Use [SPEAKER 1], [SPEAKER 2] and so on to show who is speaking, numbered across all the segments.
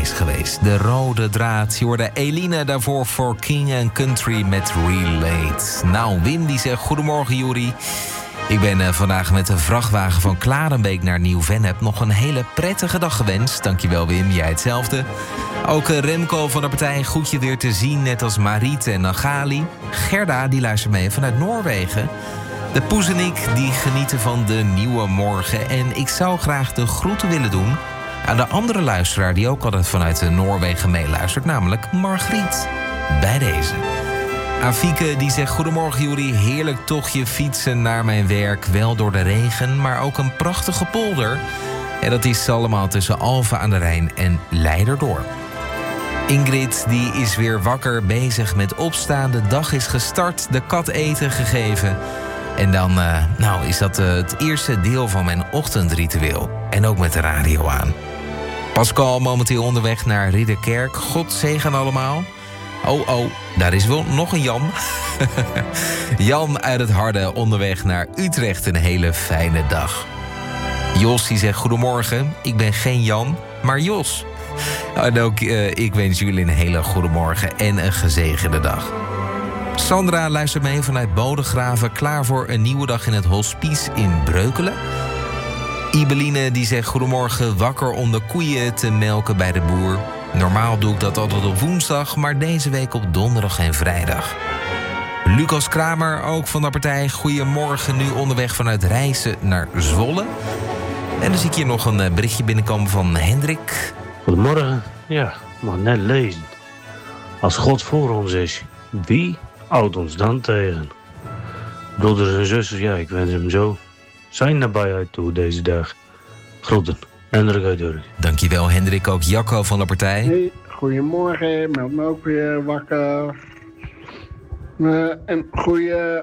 [SPEAKER 1] is geweest. De rode draad. Je hoorde Eline daarvoor voor King and Country met Relate. Nou, Wim die zegt, goedemorgen Juri. Ik ben vandaag met de vrachtwagen van Klarenbeek naar Nieuw-Vennep. Nog een hele prettige dag gewenst. Dankjewel Wim, jij hetzelfde. Ook Remco van de partij, goed je weer te zien, net als Mariet en Nagali. Gerda, die luistert mee vanuit Noorwegen. De Poes en ik, die genieten van de nieuwe morgen. En ik zou graag de groeten willen doen aan de andere luisteraar die ook altijd vanuit Noorwegen meeluistert, namelijk Margriet. Bij deze. Afieke die zegt, goedemorgen Juri, heerlijk tochtje fietsen naar mijn werk. Wel door de regen, maar ook een prachtige polder. En dat is allemaal tussen Alphen aan de Rijn en Leiderdorp. Ingrid die is weer wakker, bezig met opstaan. De dag is gestart, de kat eten gegeven. En dan is dat het eerste deel van mijn ochtendritueel. En ook met de radio aan. Pascal momenteel onderweg naar Ridderkerk. God zegen allemaal. Oh, daar is wel nog een Jan. Jan uit het Harde onderweg naar Utrecht. Een hele fijne dag. Jos die zegt, goedemorgen. Ik ben geen Jan, maar Jos. En ook ik wens jullie een hele goede morgen en een gezegende dag. Sandra luistert mee vanuit Bodegraven. Klaar voor een nieuwe dag in het hospice in Breukelen. Ibeline die zegt, goedemorgen, wakker om de koeien te melken bij de boer. Normaal doe ik dat altijd op woensdag, maar deze week op donderdag en vrijdag. Lucas Kramer, ook van de partij. Goedemorgen, nu onderweg vanuit Rijssen naar Zwolle. En dan zie ik hier nog een berichtje binnenkomen van Hendrik.
[SPEAKER 2] Goedemorgen. Ja, maar net lezen. Als God voor ons is, wie houdt ons dan tegen? Broeders en zusters, ja, ik wens hem zo zijn nabijheid toe deze dag. Groeten. Hendrik uit Urk.
[SPEAKER 1] Dankjewel Hendrik, ook Jacco van de partij.
[SPEAKER 3] Hey, goedemorgen, meld me ook weer wakker. En goede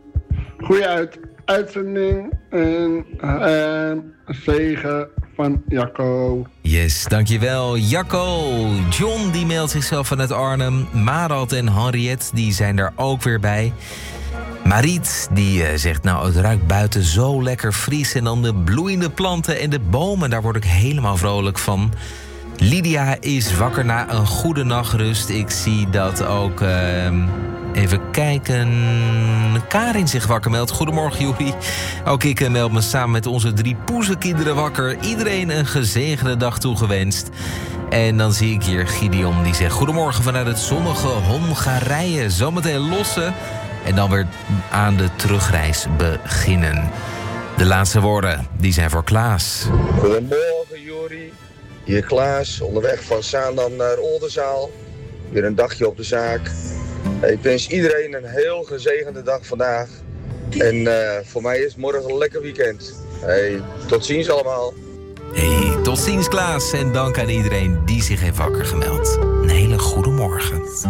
[SPEAKER 3] uitzending en zegen van Jacco.
[SPEAKER 1] Yes, dankjewel Jacco. John die meldt zichzelf vanuit Arnhem. Marad en Henriette die zijn er ook weer bij. Mariet die zegt, nou het ruikt buiten zo lekker fris. En dan de bloeiende planten en de bomen, daar word ik helemaal vrolijk van. Lydia is wakker na een goede nachtrust. Ik zie dat ook, even kijken, Karin zich wakker meldt. Goedemorgen Juri. Ook ik meld me samen met onze 3 poezenkinderen wakker. Iedereen een gezegende dag toegewenst. En dan zie ik hier Gideon die zegt, goedemorgen vanuit het zonnige Hongarije. Zometeen lossen. En dan weer aan de terugreis beginnen. De laatste woorden, die zijn voor Klaas.
[SPEAKER 4] Goedemorgen Juri. Hier Klaas, onderweg van Zaandam naar Oldenzaal. Weer een dagje op de zaak. Ik wens iedereen een heel gezegende dag vandaag. En voor mij is morgen een lekker weekend. Hey, tot ziens allemaal.
[SPEAKER 1] Hey, tot ziens Klaas. En dank aan iedereen die zich heeft wakker gemeld. Een hele goede morgen.